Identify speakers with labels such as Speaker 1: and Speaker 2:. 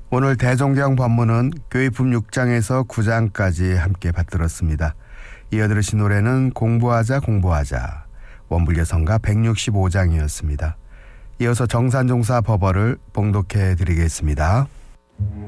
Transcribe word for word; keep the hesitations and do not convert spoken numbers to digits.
Speaker 1: 오늘 대종경 법문은 교의품 육 장에서 구 장까지 함께 받들었습니다. 이어 들으신 노래는 공부하자 공부하자 원불교성가 백육십오 장이었습니다. 이어서 정산종사 법어를 봉독해 드리겠습니다.